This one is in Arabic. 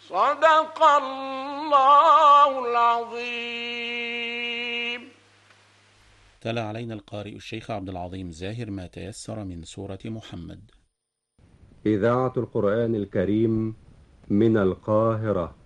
صدق الله العظيم. تلا علينا القارئ الشيخ عبد العظيم زاهر ما تيسر من سورة محمد. إذاعة القرآن الكريم من القاهرة.